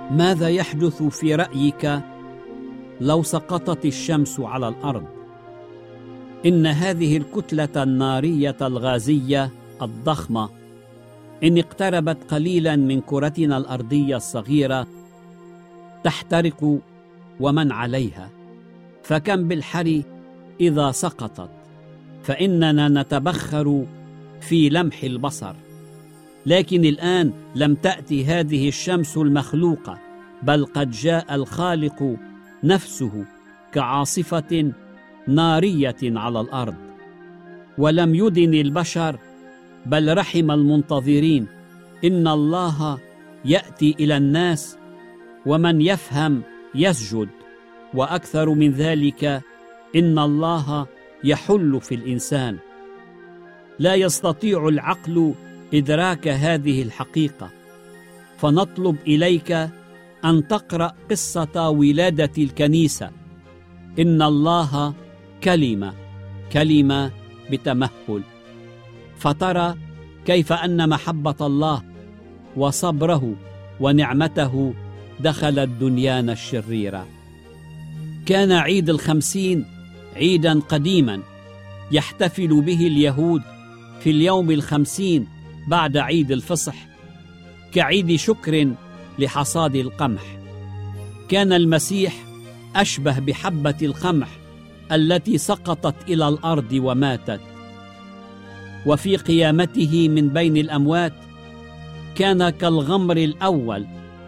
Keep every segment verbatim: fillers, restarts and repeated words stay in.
ماذا يحدث في رأيك لو سقطت الشمس على الأرض؟ إن هذه الكتلة النارية الغازية الضخمة إن اقتربت قليلا من كرتنا الأرضية الصغيرة تحترق ومن عليها، فكم بالحر إذا سقطت، فإننا نتبخر في لمح البصر. لكن الآن لم تأتي هذه الشمس المخلوقة، بل قد جاء الخالق نفسه كعاصفة نارية على الأرض، ولم يدن البشر بل رحم المنتظرين. إن الله يأتي إلى الناس ومن يفهم يسجد، وأكثر من ذلك إن الله يحل في الإنسان. لا يستطيع العقل إدراك هذه الحقيقة، فنطلب إليك أن تقرأ قصة ولادة الكنيسة. إن الله كلمة كلمة بتمهل، فترى كيف أن محبة الله وصبره ونعمته دخلت دنيانا الشريرة. كان عيد الخمسين عيدا قديما يحتفل به اليهود في اليوم الخمسين بعد عيد الفصح، كعيد شكر لحصاد القمح. كان المسيح أشبه بحبة القمح التي سقطت إلى الأرض وماتت، وفي قيامته من بين الأموات كان كالغمر الأول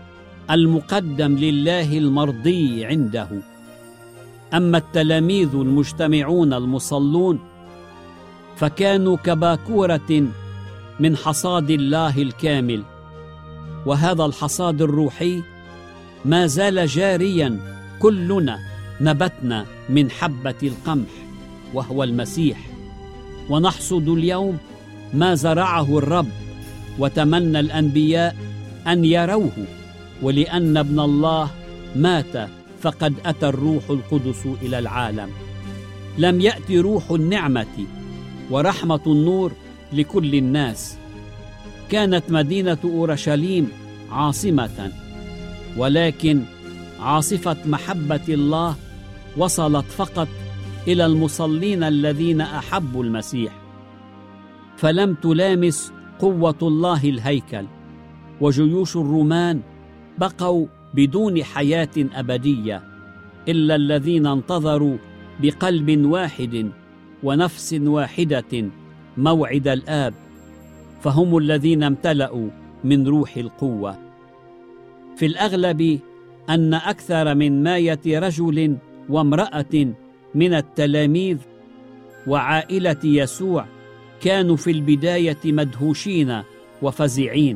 المقدم لله المرضي عنده. أما التلاميذ المجتمعون المصلون فكانوا كباكورة من حصاد الله الكامل، وهذا الحصاد الروحي ما زال جاريا. كلنا نبتنا من حبة القمح وهو المسيح، ونحصد اليوم ما زرعه الرب، وتمنى الأنبياء أن يروه. ولأن ابن الله مات فقد أتى الروح القدس إلى العالم. لم يأتي روح النعمة ورحمة النور لكل الناس. كانت مدينة أورشليم عاصمة، ولكن عاصفة محبة الله وصلت فقط إلى المصلين الذين أحبوا المسيح، فلم تلامس قوة الله الهيكل. وجيوش الرومان بقوا بدون حياة أبدية إلا الذين انتظروا بقلب واحد ونفس واحدة موعد الآب، فهم الذين امتلأوا من روح القوة. في الأغلب أن أكثر من مائة رجل وامرأة من التلاميذ وعائلة يسوع كانوا في البداية مدهوشين وفزعين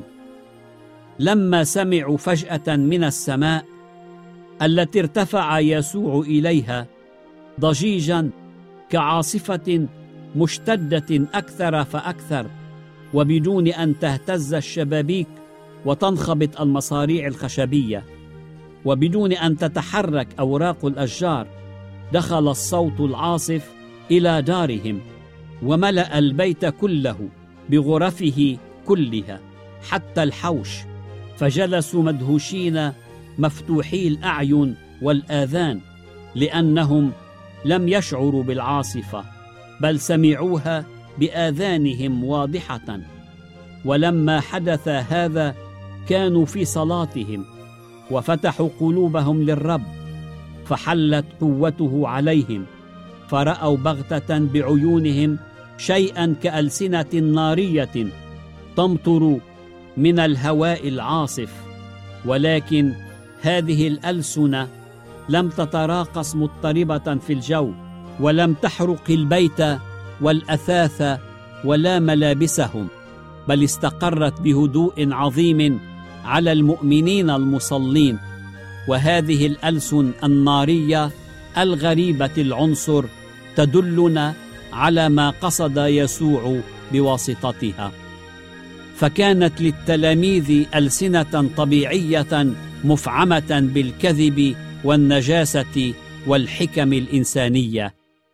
لما سمعوا فجأة من السماء التي ارتفع يسوع إليها ضجيجا كعاصفة مشتدة أكثر فأكثر، وبدون أن تهتز الشبابيك وتنخبط المصاريع الخشبية، وبدون أن تتحرك أوراق الأشجار، دخل الصوت العاصف إلى دارهم وملأ البيت كله بغرفه كلها حتى الحوش، فجلسوا مدهوشين مفتوحي الأعين والآذان، لأنهم لم يشعروا بالعاصفة بل سمعوها بآذانهم واضحة. ولما حدث هذا كانوا في صلاتهم وفتحوا قلوبهم للرب، فحلت قوته عليهم، فرأوا بغتة بعيونهم شيئا كألسنة نارية تمطر من الهواء العاصف. ولكن هذه الألسنة لم تتراقص مضطربة في الجو، ولم تحرق البيت والأثاث ولا ملابسهم، بل استقرت بهدوء عظيم على المؤمنين المصلين. وهذه الألسن النارية الغريبة العنصر تدلنا على ما قصد يسوع بواسطتها. فكانت للتلاميذ ألسنة طبيعية مفعمة بالكذب والنجاسة والحكم الإنسانية،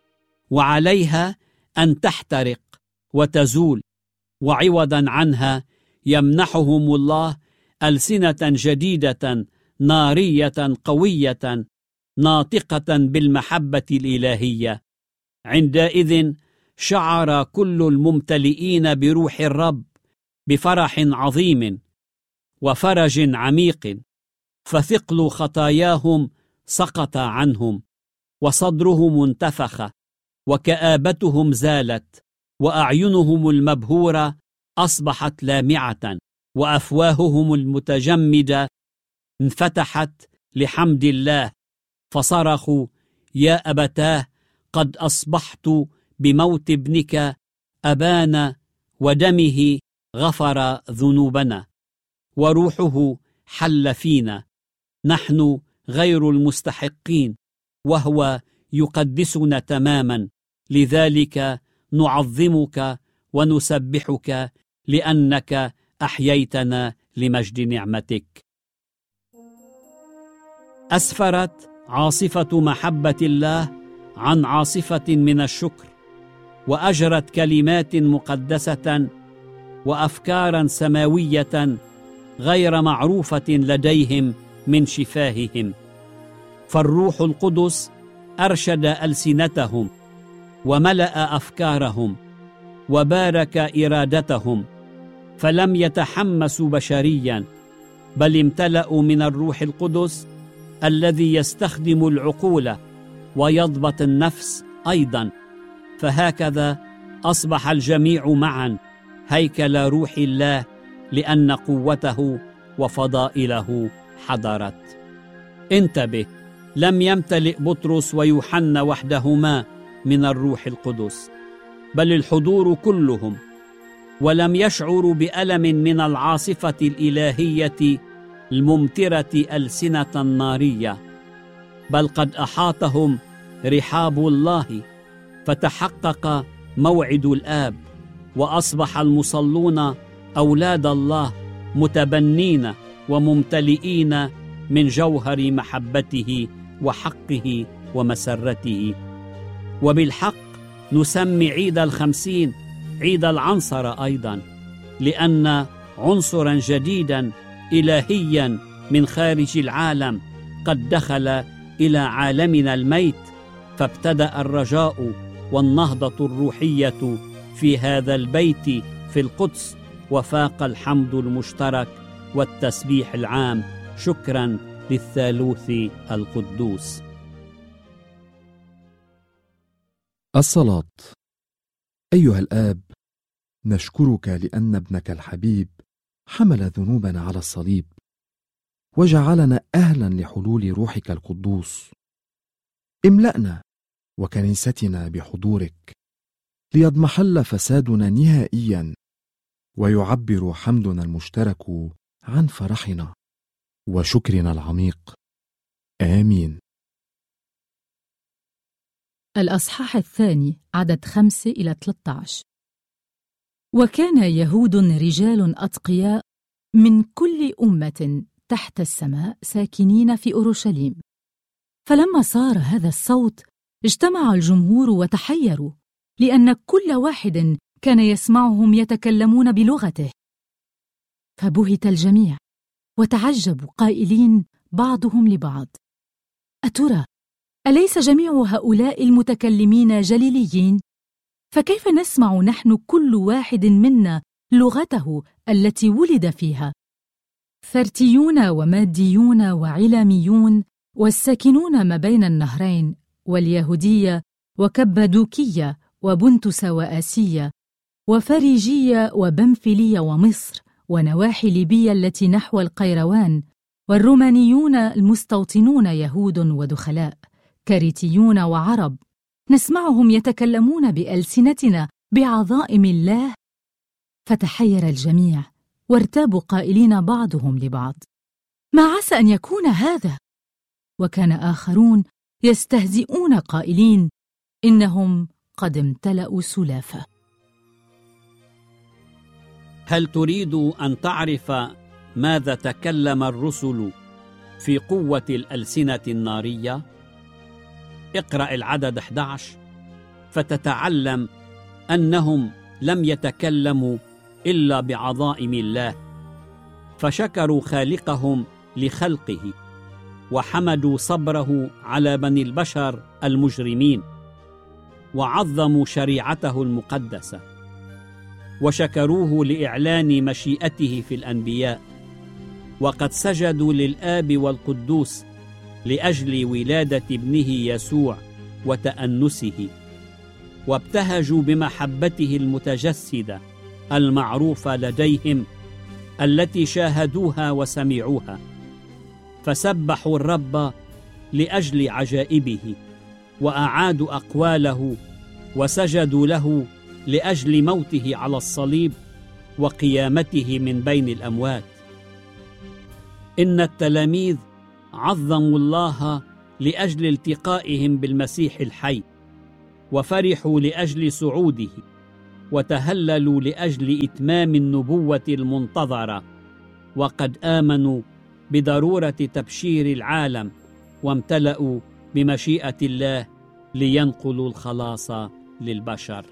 وعليها أن تحترق وتزول، وعوضا عنها يمنحهم الله ألسنة جديدة نارية قوية ناطقة بالمحبة الإلهية. عندئذ شعر كل الممتلئين بروح الرب بفرح عظيم وفرج عميق، فثقل خطاياهم سقط عنهم، وصدرهم انتفخ، وكآبتهم زالت، وأعينهم المبهورة أصبحت لامعة، وأفواههم المتجمدة انفتحت لحمد الله، فصرخوا: يا أبتاه، قد أصبحت بموت ابنك أبانا، ودمه غفر ذنوبنا، وروحه حل فينا، نحن غير المستحقين، وهو يقدسنا تماما. لذلك نعظمك ونسبحك، لأنك أحييتنا لمجد نعمتك. أسفرت عاصفة محبة الله عن عاصفة من الشكر، وأجرت كلمات مقدسة وأفكارا سماوية غير معروفة لديهم من شفاههم. فالروح القدس أرشد ألسنتهم، وملأ أفكارهم، وبارك إرادتهم، فلم يتحمسوا بشريا، بل امتلأوا من الروح القدس الذي يستخدم العقول ويضبط النفس أيضا. فهكذا أصبح الجميع معا هيكل روح الله، لأن قوته وفضائله حضرت. انتبه، لم يمتلئ بطرس ويوحنا وحدهما من الروح القدس، بل الحضور كلهم، ولم يشعروا بألم من العاصفة الإلهية الممطرة ألسنة نارية، بل قد أحاطهم رحاب الله، فتحقق موعد الآب، وأصبح المصلون أولاد الله متبنين وممتلئين من جوهر محبته وحقه ومسرته. وبالحق نسمي عيد الخمسين عيد العنصرة أيضا، لأن عنصرا جديدا إلهيا من خارج العالم قد دخل إلى عالمنا الميت، فابتدأ الرجاء والنهضة الروحية في هذا البيت في القدس، وفاق الحمد المشترك والتسبيح العام، شكرا للثالوث القدوس. الصلاة. أيها الآب، نشكرك لأن ابنك الحبيب حمل ذنوبنا على الصليب، وجعلنا أهلا لحلول روحك القدوس. املأنا وكنيستنا بحضورك، ليضمحل فسادنا نهائيا، ويعبر حمدنا المشترك عن فرحنا وشكرنا العميق. آمين. الأصحاح الثاني، عدد خمسة إلى ثلاثة عشر. وكان يهود رجال أتقياء من كل أمة تحت السماء ساكنين في أورشليم. فلما صار هذا الصوت اجتمع الجمهور وتحيروا، لأن كل واحد كان يسمعهم يتكلمون بلغته. فبهت الجميع وتعجبوا قائلين بعضهم لبعض: أترى أليس جميع هؤلاء المتكلمين جليليين؟ فكيف نسمع نحن كل واحد منا لغته التي ولد فيها؟ فرتيون وماديون وعلاميون والساكنون ما بين النهرين، واليهودية وكبادوكية وبنتس وآسية وفريجية وبنفلية ومصر ونواحي ليبيا التي نحو القيروان، والرومانيون المستوطنون يهود ودخلاء، كريتيون وعرب، نسمعهم يتكلمون بألسنتنا بعظائم الله. فتحير الجميع وارتابوا قائلين بعضهم لبعض: ما عسى أن يكون هذا؟ وكان آخرون يستهزئون قائلين: إنهم قد امتلأوا سلافة. هل تريد أن تعرف ماذا تكلم الرسل في قوة الألسنة النارية؟ اقرأ العدد أحد عشر فتتعلم أنهم لم يتكلموا إلا بعظائم الله، فشكروا خالقهم لخلقه وحمدوا صبره على بني البشر المجرمين، وعظموا شريعته المقدسة، وشكروه لإعلان مشيئته في الأنبياء، وقد سجدوا للآب والقدوس لأجل ولادة ابنه يسوع وتأنسه، وابتهجوا بمحبته المتجسدة المعروفة لديهم التي شاهدوها وسمعوها، فسبحوا الرب لأجل عجائبه، وأعادوا أقواله، وسجدوا له لأجل موته على الصليب وقيامته من بين الأموات. إن التلاميذ عظموا الله لأجل التقائهم بالمسيح الحي، وفرحوا لأجل صعوده، وتهللوا لأجل إتمام النبوة المنتظرة، وقد آمنوا بضرورة تبشير العالم، وامتلأوا بمشيئة الله لينقلوا الخلاص للبشر.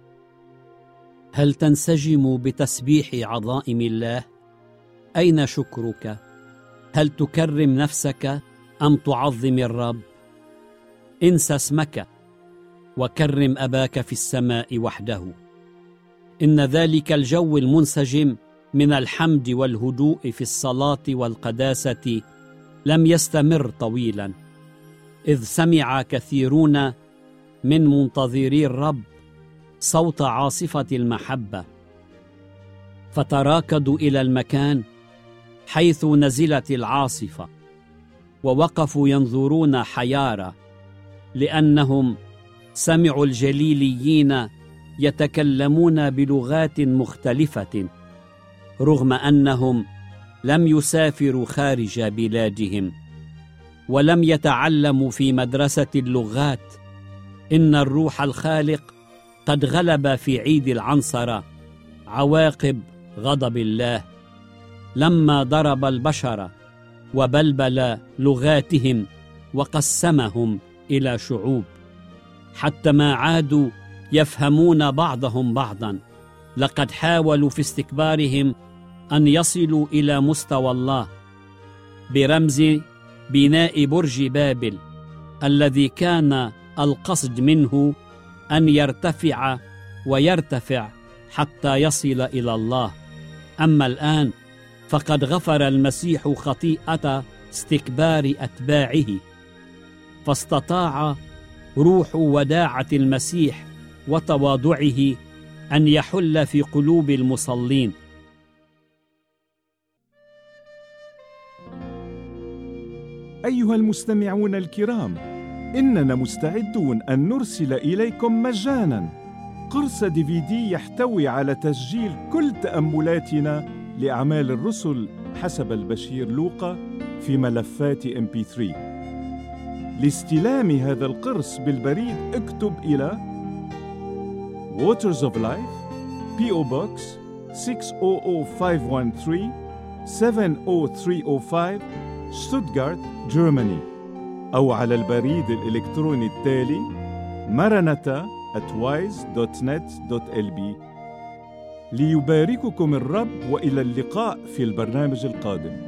هل تنسجم بتسبيح عظائم الله؟ أين شكرك؟ هل تكرم نفسك أم تعظم الرب؟ انس اسمك وكرم أباك في السماء وحده. إن ذلك الجو المنسجم من الحمد والهدوء في الصلاة والقداسة لم يستمر طويلا، إذ سمع كثيرون من منتظري الرب صوت عاصفة المحبة، فتراكضوا إلى المكان حيث نزلت العاصفة، ووقفوا ينظرون حيارى، لأنهم سمعوا الجليليين يتكلمون بلغات مختلفة، رغم أنهم لم يسافروا خارج بلادهم ولم يتعلموا في مدرسة اللغات. إن الروح الخالق قد غلب في عيد العنصرة عواقب غضب الله، لما ضرب البشر وبلبل لغاتهم وقسمهم إلى شعوب، حتى ما عادوا يفهمون بعضهم بعضا. لقد حاولوا في استكبارهم أن يصلوا إلى مستوى الله، برمز بناء برج بابل الذي كان القصد منه أن يرتفع ويرتفع حتى يصل إلى الله. أما الآن فقد غفر المسيح خطيئة استكبار أتباعه، فاستطاع روح وداعة المسيح وتواضعه أن يحل في قلوب المصلين. أيها المستمعون الكرام، إننا مستعدون أن نرسل إليكم مجاناً قرص دي في دي يحتوي على تسجيل كل تأملاتنا لأعمال الرسل حسب البشير لوقا في ملفات إم بي ثري. لاستلام هذا القرص بالبريد اكتب إلى Waters of Life بي أو Box ستة صفر صفر خمسة واحد ثلاثة سبعة صفر ثلاثة صفر خمسة شتوتغارت جيرماني، أو على البريد الإلكتروني التالي maranatha at wise dot net dot l b. ليبارككم الرب، وإلى اللقاء في البرنامج القادم.